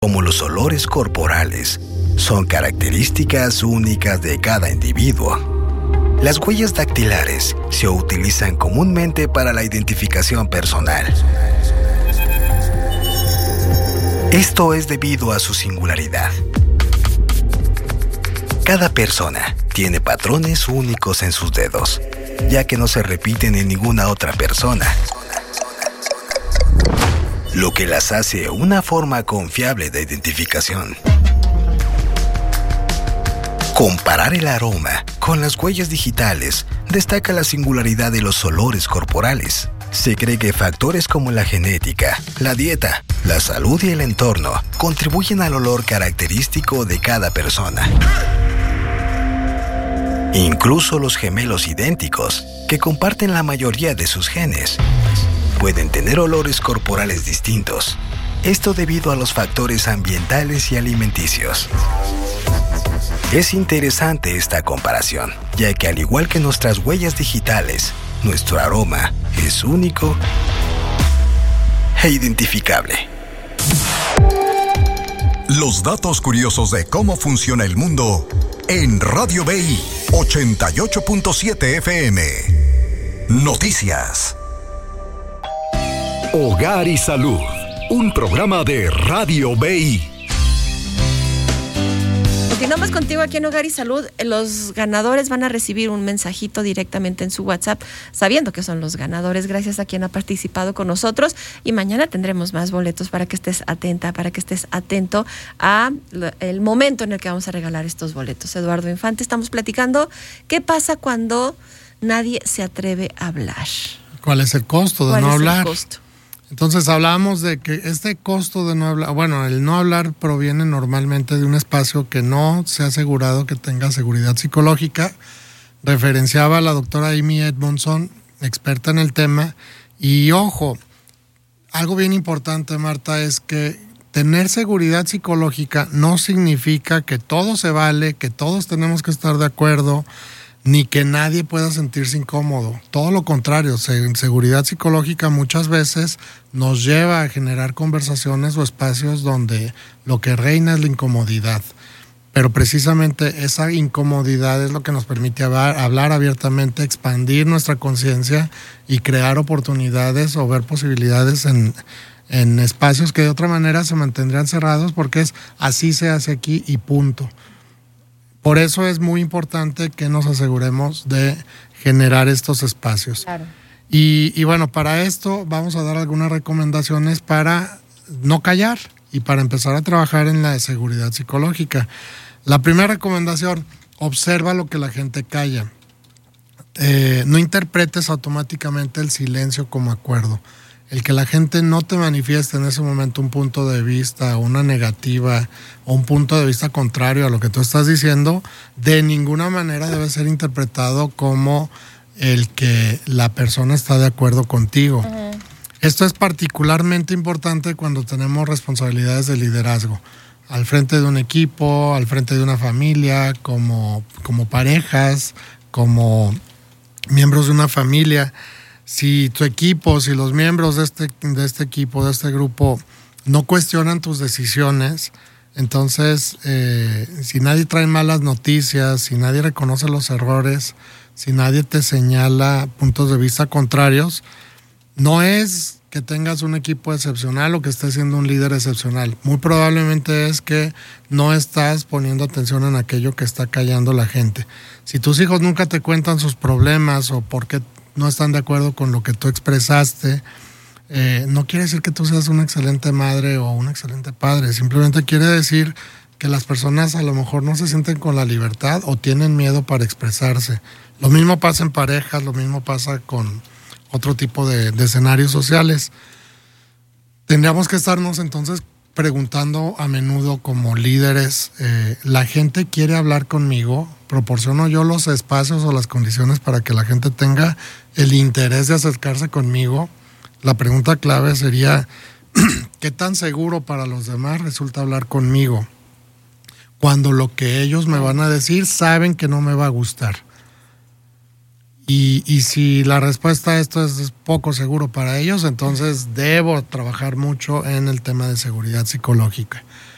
como los olores corporales, son características únicas de cada individuo. Las huellas dactilares se utilizan comúnmente para la identificación personal. Esto es debido a su singularidad. Cada persona tiene patrones únicos en sus dedos, ya que no se repiten en ninguna otra persona, lo que las hace una forma confiable de identificación. Comparar el aroma con las huellas digitales destaca la singularidad de los olores corporales. Se cree que factores como la genética, la dieta, la salud y el entorno contribuyen al olor característico de cada persona. Incluso los gemelos idénticos, que comparten la mayoría de sus genes, pueden tener olores corporales distintos. Esto debido a los factores ambientales y alimenticios. Es interesante esta comparación, ya que al igual que nuestras huellas digitales, nuestro aroma es único e identificable. Los datos curiosos de cómo funciona el mundo en Radio BI 88.7 FM. Noticias. Hogar y Salud, un programa de Radio BI. Continuamos contigo aquí en Hogar y Salud. Los ganadores van a recibir un mensajito directamente en su WhatsApp, sabiendo que son los ganadores, gracias a quien ha participado con nosotros. Y mañana tendremos más boletos para que estés atenta, para que estés atento a el momento en el que vamos a regalar estos boletos. Eduardo Infante, estamos platicando qué pasa cuando nadie se atreve a hablar. ¿Cuál es el costo de no hablar? ¿Cuál es el costo? Entonces hablamos de que este costo de no hablar, bueno, el no hablar proviene normalmente de un espacio que no se ha asegurado que tenga seguridad psicológica. Referenciaba a la doctora Amy Edmondson, experta en el tema. Y ojo, algo bien importante, Marta, es que tener seguridad psicológica no significa que todo se vale, que todos tenemos que estar de acuerdo, ni que nadie pueda sentirse incómodo. Todo lo contrario, seguridad psicológica muchas veces nos lleva a generar conversaciones o espacios donde lo que reina es la incomodidad. Pero precisamente esa incomodidad es lo que nos permite hablar abiertamente, expandir nuestra conciencia y crear oportunidades o ver posibilidades en espacios que de otra manera se mantendrían cerrados, porque es así se hace aquí y punto. Por eso es muy importante que nos aseguremos de generar estos espacios. Claro. Y bueno, para esto vamos a dar algunas recomendaciones para no callar y para empezar a trabajar en la seguridad psicológica. La primera recomendación, observa lo que la gente calla. No interpretes automáticamente el silencio como acuerdo. El que la gente no te manifieste en ese momento un punto de vista, una negativa o un punto de vista contrario a lo que tú estás diciendo, de ninguna manera debe ser interpretado como el que la persona está de acuerdo contigo. Uh-huh. Esto es particularmente importante cuando tenemos responsabilidades de liderazgo, al frente de un equipo, al frente de una familia, como parejas, como miembros de una familia. Si tu equipo, si los miembros de este equipo, de este grupo, no cuestionan tus decisiones, entonces, si nadie trae malas noticias, si nadie reconoce los errores, si nadie te señala puntos de vista contrarios, no es que tengas un equipo excepcional o que estés siendo un líder excepcional. Muy probablemente es que no estás poniendo atención en aquello que está callando la gente. Si tus hijos nunca te cuentan sus problemas o por qué no están de acuerdo con lo que tú expresaste, no quiere decir que tú seas una excelente madre o un excelente padre. Simplemente quiere decir que las personas a lo mejor no se sienten con la libertad o tienen miedo para expresarse. Lo mismo pasa en parejas, lo mismo pasa con otro tipo de escenarios sociales. Tendríamos que estarnos entonces preguntando a menudo como líderes, ¿la gente quiere hablar conmigo? ¿Proporciono yo los espacios o las condiciones para que la gente tenga el interés de acercarse conmigo? La pregunta clave sería, ¿qué tan seguro para los demás resulta hablar conmigo? Cuando lo que ellos me van a decir saben que no me va a gustar. Y si la respuesta a esto es poco seguro para ellos, entonces debo trabajar mucho en el tema de seguridad psicológica.